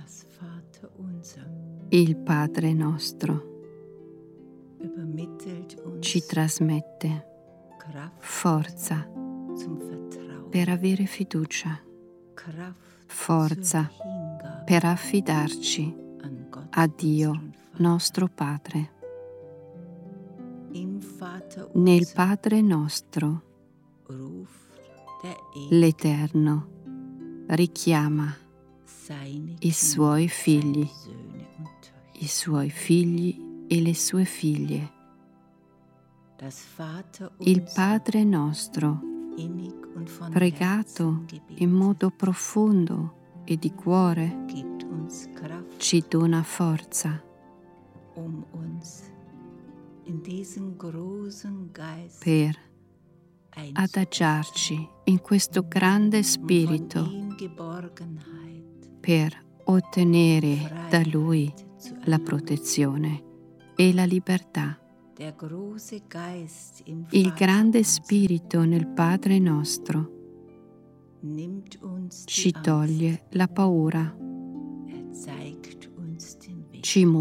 Das Vaterunser Il Padre nostro übermittelt uns ci trasmette Kraft forza zum Vertrauen, per avere fiducia, Kraft forza zur Hingabe per affidarci an Gott, a Dio, unseren Vater. nostro Padre. Im Vaterunser Nel Padre nostro, ruft der Ewige l'Eterno richiama seine i suoi figli, seine Söhne und Töchter. i suoi figli e le sue figlie. Das Vaterunser Il Padre nostro, innig und von pregato Herzen gebetet, in modo profondo e di cuore, gibt uns Kraft, ci dona forza uns in diesen großen Geist per adagiarci in questo grande von spirito, ihm Geborgenheit, per ottenere da Lui Freiheit zu la erlangen. protezione e la libertà. Der große Geist im Il grande Vaterunser spirito nel Padre nostro nimmt uns die ci toglie la paura, Angst, zeigt uns den Weg. ci